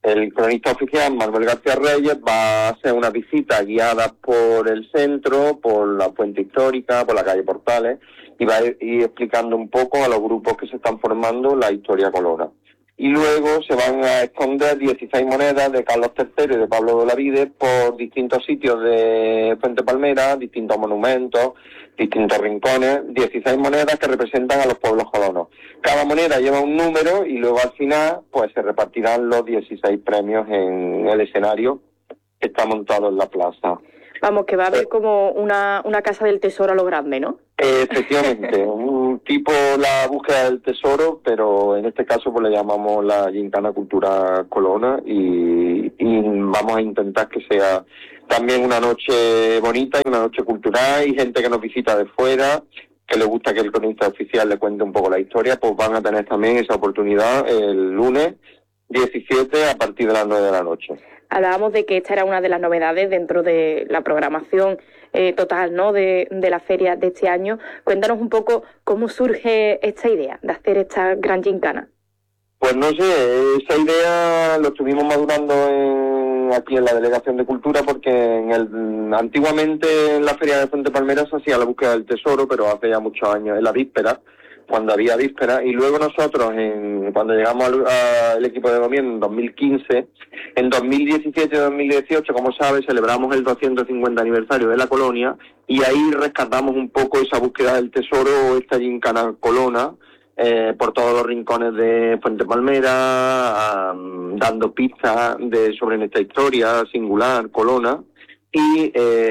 [SPEAKER 11] el cronista oficial Manuel García Reyes va a hacer una visita guiada por el centro, por la Fuente Histórica, por la calle Portales, y va a ir explicando un poco a los grupos que se están formando la historia colona. Y luego se van a esconder 16 monedas de Carlos III y de Pablo de Olavide por distintos sitios de Fuente Palmera, distintos monumentos, distintos rincones, 16 monedas que representan a los pueblos colonos. Cada moneda lleva un número y luego al final pues se repartirán los 16 premios en el escenario que está montado en la plaza.
[SPEAKER 5] Vamos, que va a haber como una casa del tesoro a lo grande, ¿no?
[SPEAKER 11] Efectivamente, un tipo la búsqueda del tesoro, pero en este caso pues le llamamos la Gincana Cultura Colona y vamos a intentar que sea también una noche bonita y una noche cultural, y gente que nos visita de fuera, que le gusta que el cronista oficial le cuente un poco la historia, pues van a tener también esa oportunidad el lunes 17 a partir de las 9 de la noche.
[SPEAKER 5] Hablábamos de que esta era una de las novedades dentro de la programación total, ¿no?, de la feria de este año. Cuéntanos un poco cómo surge esta idea de hacer esta gran gincana.
[SPEAKER 11] Pues no sé, esa idea lo estuvimos madurando aquí en la Delegación de Cultura, porque antiguamente en la feria de Fuente Palmera se hacía la búsqueda del tesoro, pero hace ya muchos años, en la víspera, cuando había víspera, y luego nosotros, cuando llegamos al equipo de gobierno en 2015, en 2017 y 2018, como sabes, celebramos el 250 aniversario de la colonia, y ahí rescatamos un poco esa búsqueda del tesoro, esta gincana colona, por todos los rincones de Fuente Palmera, dando pistas sobre nuestra historia singular, colona. Y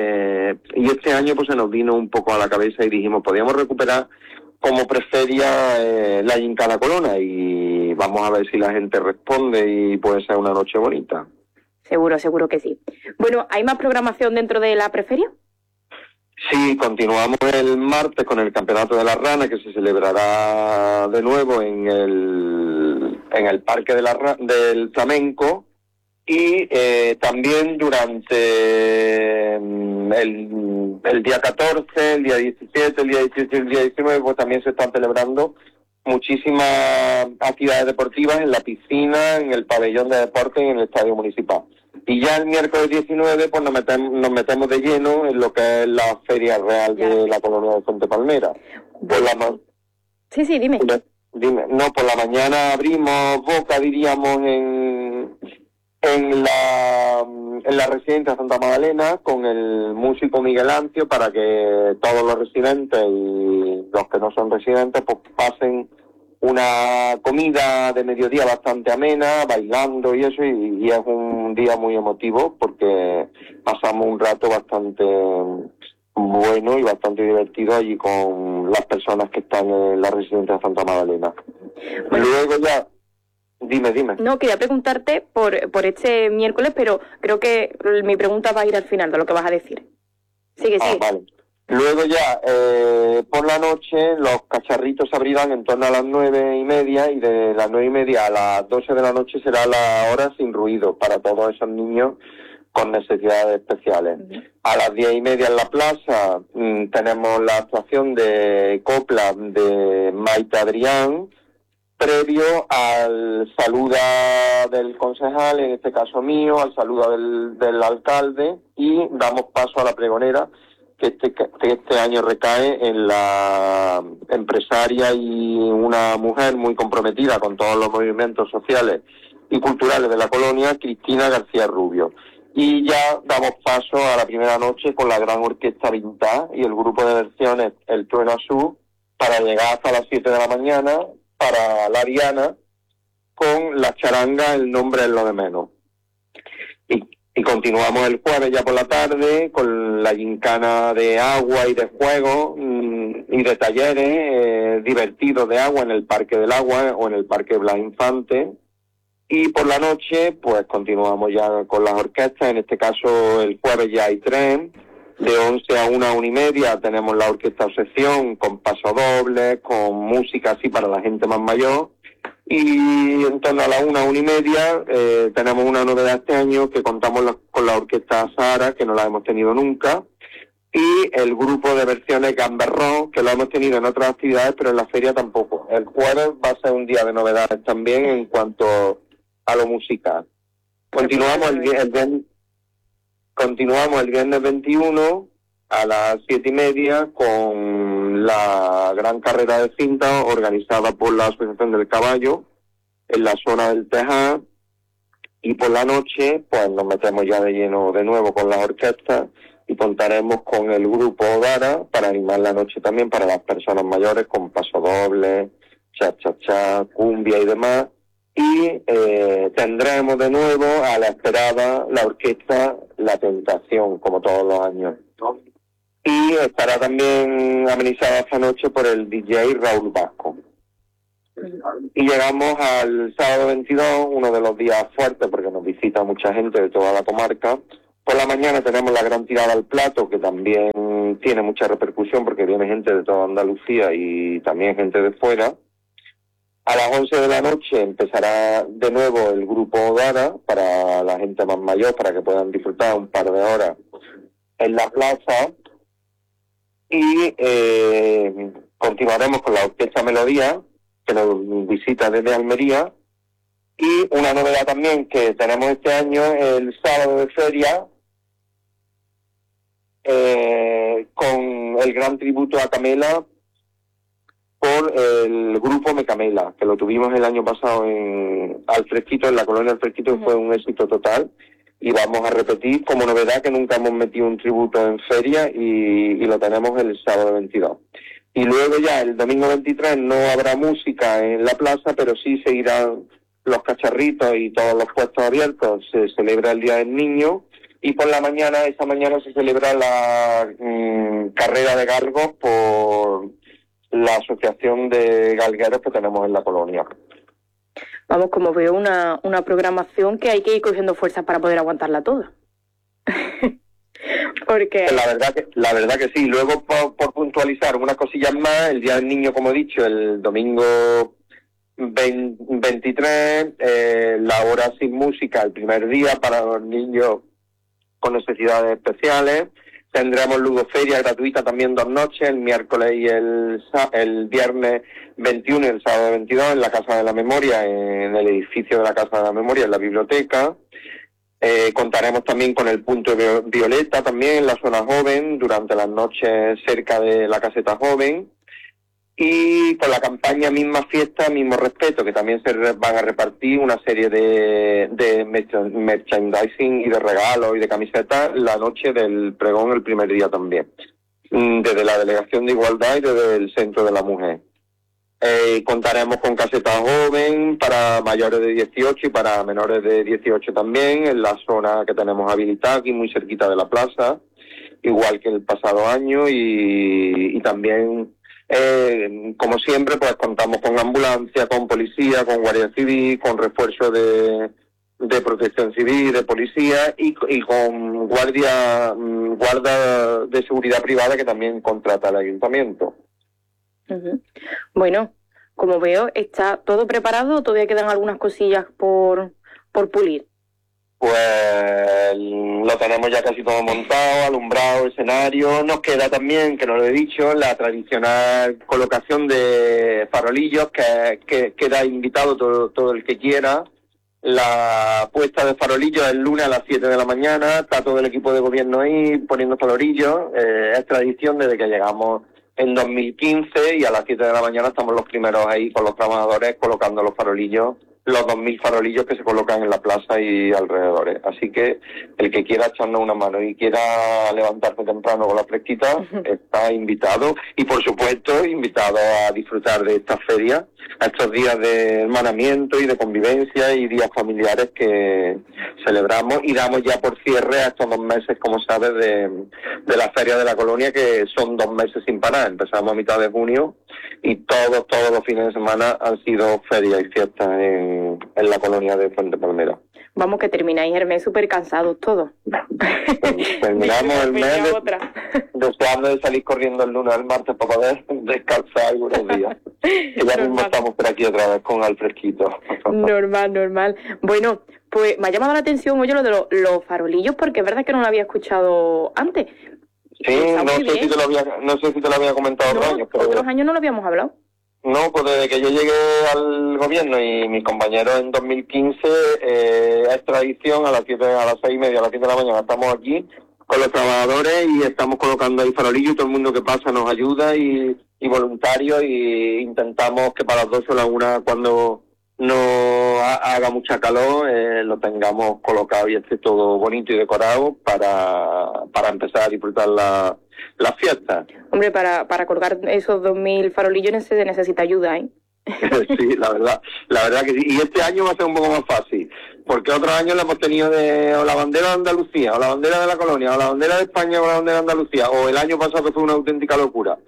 [SPEAKER 11] este año pues se nos vino un poco a la cabeza y dijimos, podíamos recuperar como preferia la gincana colona, y vamos a ver si la gente responde y puede ser una noche bonita.
[SPEAKER 5] Seguro que sí. Bueno, ¿hay más programación dentro de la preferia?
[SPEAKER 11] Sí, continuamos el martes con el Campeonato de la Rana, que se celebrará de nuevo en el Parque del Flamenco, y también durante el día 14, el día 17, el día 18 y el día 19, pues también se están celebrando muchísimas actividades deportivas en la piscina, en el pabellón de deportes y en el estadio municipal. Y ya el miércoles 19 pues nos metemos de lleno en lo que es la Feria Real de la Colonia de Fuente Palmera.
[SPEAKER 5] Sí, dime.
[SPEAKER 11] No, por la mañana abrimos boca, diríamos, en la residencia de Santa Magdalena con el músico Miguel Ancio, para que todos los residentes y los que no son residentes pues pasen una comida de mediodía bastante amena, bailando y eso, y es un día muy emotivo porque pasamos un rato bastante bueno y bastante divertido allí con las personas que están en la residencia de Santa Magdalena. Luego ya... Dime.
[SPEAKER 5] No, quería preguntarte por este miércoles, pero creo que mi pregunta va a ir al final de lo que vas a decir. Sigue.
[SPEAKER 11] Vale. Luego ya, por la noche, los cacharritos se abrirán en torno a las 9:30, y de las 9:30 a las 12 de la noche será la hora sin ruido para todos esos niños con necesidades especiales. A las 10:30 en la plaza tenemos la actuación de copla de Maite Adrián, previo al saludo del concejal, en este caso mío, al saludo del alcalde, y damos paso a la pregonera, que este año recae en la empresaria y una mujer muy comprometida con todos los movimientos sociales y culturales de la colonia, Cristina García Rubio. Y ya damos paso a la primera noche con la gran orquesta Vintage y el grupo de versiones El Trueno Azul, para llegar hasta las 7 de la mañana para la Diana con la charanga El Nombre es lo de menos. Y continuamos el jueves ya por la tarde con la gincana de agua y de juego y de talleres divertidos de agua en el Parque del Agua o en el Parque Blas Infante. Y por la noche pues continuamos ya con las orquestas. En este caso el jueves ya hay 3. De 11 a 1:30 tenemos la orquesta Obsesión con pasodobles, con música así para la gente más mayor. Y en torno a las 1:30 tenemos una novedad este año, que contamos con la orquesta Sahara, que no la hemos tenido nunca, y el grupo de versiones Gamberrón, que lo hemos tenido en otras actividades, pero en la feria tampoco. El jueves va a ser un día de novedades también en cuanto a lo musical. Continuamos el viernes 21 a las 7:30 con la gran carrera de cinta organizada por la Asociación del Caballo en la zona del Tejar, y por la noche pues nos metemos ya de lleno de nuevo con las orquestas y contaremos con el grupo Odara para animar la noche también para las personas mayores con pasodoble, cha-cha-cha, cumbia y demás. Y tendremos de nuevo a la esperada la orquesta La Tentación, como todos los años, ¿no? Y estará también amenizada esta noche por el DJ Raúl Vasco. Y llegamos al sábado 22, uno de los días fuertes porque nos visita mucha gente de toda la comarca. Por la mañana tenemos la gran tirada al plato, que también tiene mucha repercusión porque viene gente de toda Andalucía y también gente de fuera. A las 11 de la noche empezará de nuevo el grupo Odara para la gente más mayor, para que puedan disfrutar un par de horas en la plaza. Y continuaremos con la Orquesta Melodía, que nos visita desde Almería. Y una novedad también que tenemos este año, el sábado de feria, con el gran tributo a Camela por el grupo Mecamela, que lo tuvimos el año pasado al Fresquito, en la colonia del Fresquito, y fue un éxito total. Y vamos a repetir como novedad que nunca hemos metido un tributo en feria, y lo tenemos el sábado 22. Y luego ya el domingo 23 no habrá música en la plaza, pero sí seguirán los cacharritos y todos los puestos abiertos. Se celebra el Día del Niño, y por la mañana, esa mañana se celebra la carrera de galgos por la asociación de galgueros que tenemos en la colonia.
[SPEAKER 5] Vamos, como veo, una programación que hay que ir cogiendo fuerzas para poder aguantarla toda. Porque
[SPEAKER 11] la verdad que sí. Luego, por puntualizar unas cosillas más, el Día del Niño, como he dicho, el domingo 23, la hora sin música, el primer día para los niños con necesidades especiales. Tendremos ludoferia gratuita también 2 noches, el miércoles y el viernes 21 y el sábado 22 en la Casa de la Memoria, en el edificio de la Casa de la Memoria, en la biblioteca. Contaremos también con el punto violeta también en la zona joven durante las noches cerca de la caseta joven. Y con la campaña Misma Fiesta, Mismo Respeto, que también se van a repartir una serie de merchandising y de regalos y de camisetas la noche del pregón, el primer día también, desde la Delegación de Igualdad y desde el Centro de la Mujer. Contaremos con caseta joven para mayores de 18 y para menores de 18 también, en la zona que tenemos habilitada aquí muy cerquita de la plaza, igual que el pasado año, y también... como siempre, pues contamos con ambulancia, con policía, con guardia civil, con refuerzo de protección civil, de policía y con guarda de seguridad privada que también contrata el ayuntamiento.
[SPEAKER 5] Bueno, como veo, está todo preparado, todavía quedan algunas cosillas por pulir.
[SPEAKER 11] Pues lo tenemos ya casi todo montado, alumbrado, escenario. Nos queda también, que no lo he dicho, la tradicional colocación de farolillos, que queda invitado todo el que quiera. La puesta de farolillos el lunes a las 7 de la mañana, está todo el equipo de gobierno ahí poniendo farolillos. Es tradición desde que llegamos en 2015, y a las 7 de la mañana estamos los primeros ahí con los trabajadores colocando los farolillos, los 2.000 farolillos que se colocan en la plaza y alrededores. Así que el que quiera echarnos una mano y quiera levantarse temprano con la fresquita, está invitado. Y por supuesto, invitado a disfrutar de esta feria, a estos días de hermanamiento y de convivencia y días familiares que celebramos, y damos ya por cierre a estos 2 meses, como sabes, de la Feria de la Colonia, que son 2 meses sin parar. Empezamos a mitad de junio y todos los fines de semana han sido ferias y fiestas en la colonia de Fuente Palmera.
[SPEAKER 5] Vamos, que termináis el mes súper cansados todos.
[SPEAKER 11] Terminamos el mes deseando de salir corriendo el lunes al martes para poder descansar algunos días. Que ya mismo estamos por aquí otra vez con el fresquito.
[SPEAKER 5] Normal. Bueno, pues me ha llamado la atención, oye, lo de los farolillos, porque es verdad que no lo había escuchado antes.
[SPEAKER 11] Sí, no sé si te lo había comentado otros años. Pero
[SPEAKER 5] otros años no lo habíamos hablado.
[SPEAKER 11] No, pues desde que yo llegué al gobierno y mis compañeros en 2015, es tradición a las 6:30, a las 7 de la mañana estamos aquí con los trabajadores y estamos colocando ahí farolillos y todo el mundo que pasa nos ayuda y voluntarios, y intentamos que para las 12 o la 1, cuando no haga mucha calor, lo tengamos colocado y esté todo bonito y decorado para empezar a disfrutar las fiestas.
[SPEAKER 5] Hombre, para colgar esos 2.000 farolillos se necesita ayuda, ¿eh?
[SPEAKER 11] Sí, la verdad que sí. Y este año va a ser un poco más fácil, porque otros años le hemos tenido o la bandera de Andalucía, o la bandera de la Colonia, o la bandera de España, o la bandera de Andalucía, o el año pasado que fue una auténtica locura.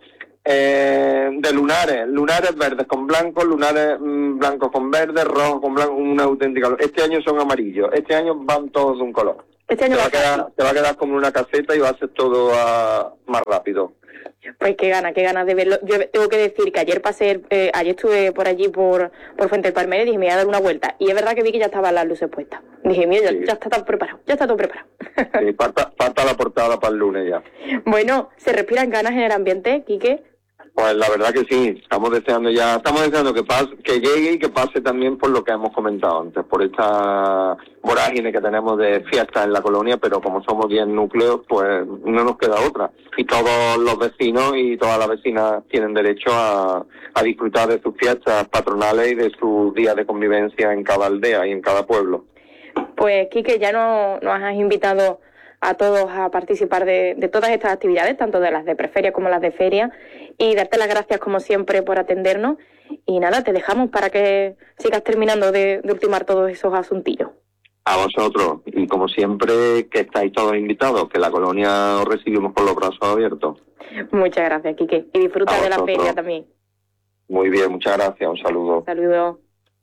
[SPEAKER 11] De lunares verdes con blancos, lunares blancos con verdes, rojos con blancos, una auténtica locura. Este año son amarillos, este año van todos de un color.
[SPEAKER 5] Este año
[SPEAKER 11] te va a quedar como una caseta y va a ser todo más rápido.
[SPEAKER 5] Pues qué ganas de verlo. Yo tengo que decir que ayer estuve por allí por Fuente del Palmero y dije, me voy a dar una vuelta. Y es verdad que vi que ya estaban las luces puestas. Dije, mira, ya está todo preparado,
[SPEAKER 11] Sí, falta la portada para el lunes ya.
[SPEAKER 5] Bueno, ¿se respiran ganas en el ambiente, Quique?
[SPEAKER 11] Pues la verdad que sí, estamos deseando que llegue y que pase también por lo que hemos comentado antes, por esta vorágine que tenemos de fiestas en la colonia, pero como somos 10 núcleos, pues no nos queda otra. Y todos los vecinos y todas las vecinas tienen derecho a disfrutar de sus fiestas patronales y de sus días de convivencia en cada aldea y en cada pueblo.
[SPEAKER 5] Pues Quique, ya nos has invitado a todos a participar de todas estas actividades, tanto de las de preferia como las de feria, y darte las gracias como siempre por atendernos. Y nada, te dejamos para que sigas terminando de ultimar todos esos asuntillos.
[SPEAKER 11] A vosotros, y como siempre, que estáis todos invitados, que la colonia os recibimos con los brazos abiertos.
[SPEAKER 5] Muchas gracias, Quique, y disfruta de la feria también.
[SPEAKER 11] Muy bien, muchas gracias, un saludo.
[SPEAKER 5] Saludos.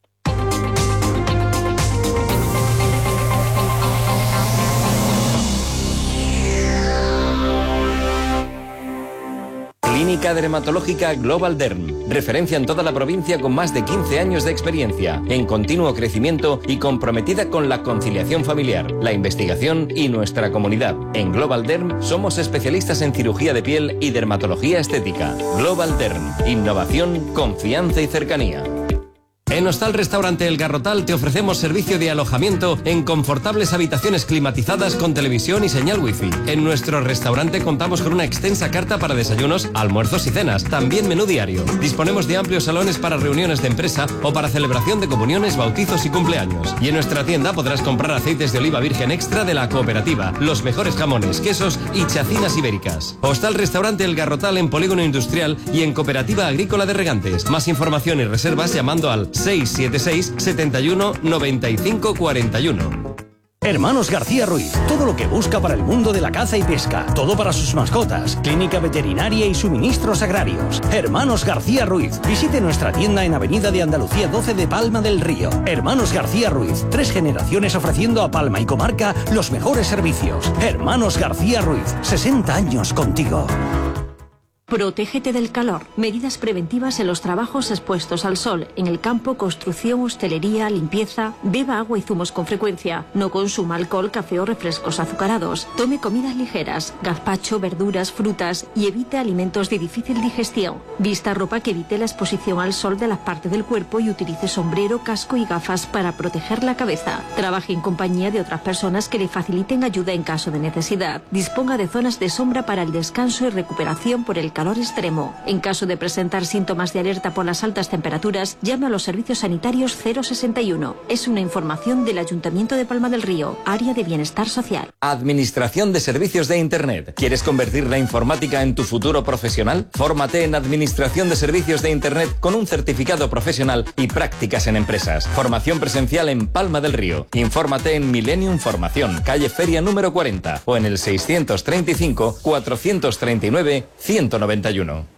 [SPEAKER 7] Clínica Dermatológica Global Derm, referencia en toda la provincia con más de 15 años de experiencia, en continuo crecimiento y comprometida con la conciliación familiar, la investigación y nuestra comunidad. En Global Derm somos especialistas en cirugía de piel y dermatología estética. Global Derm, innovación, confianza y cercanía. En Hostal Restaurante El Garrotal te ofrecemos servicio de alojamiento en confortables habitaciones climatizadas con televisión y señal wifi. En nuestro restaurante contamos con una extensa carta para desayunos, almuerzos y cenas, también menú diario. Disponemos de amplios salones para reuniones de empresa o para celebración de comuniones, bautizos y cumpleaños. Y en nuestra tienda podrás comprar aceites de oliva virgen extra de la cooperativa, los mejores jamones, quesos y chacinas ibéricas. Hostal Restaurante El Garrotal en Polígono Industrial y en Cooperativa Agrícola de Regantes. Más información y reservas llamando al 676 71 95 41.
[SPEAKER 8] Hermanos García Ruiz, todo lo que busca para el mundo de la caza y pesca, todo para sus mascotas, clínica veterinaria y suministros agrarios. Hermanos García Ruiz, visite nuestra tienda en Avenida de Andalucía 12 de Palma del Río. Hermanos García Ruiz, 3 generaciones ofreciendo a Palma y comarca los mejores servicios. Hermanos García Ruiz, 60 años contigo.
[SPEAKER 12] Protégete del calor. Medidas preventivas en los trabajos expuestos al sol, en el campo, construcción, hostelería, limpieza. Beba agua y zumos con frecuencia. No consuma alcohol, café o refrescos azucarados. Tome comidas ligeras, gazpacho, verduras, frutas y evite alimentos de difícil digestión. Vista ropa que evite la exposición al sol de las partes del cuerpo y utilice sombrero, casco y gafas para proteger la cabeza. Trabaje en compañía de otras personas que le faciliten ayuda en caso de necesidad. Disponga de zonas de sombra para el descanso y recuperación por el calor extremo. En caso de presentar síntomas de alerta por las altas temperaturas, llame a los servicios sanitarios 061. Es una información del Ayuntamiento de Palma del Río, Área de Bienestar Social.
[SPEAKER 7] Administración de Servicios de Internet. ¿Quieres convertir la informática en tu futuro profesional? Fórmate en Administración de Servicios de Internet con un certificado profesional y prácticas en empresas. Formación presencial en Palma del Río. Infórmate en Millennium Formación, calle Feria número 40 o en el 635 439 191.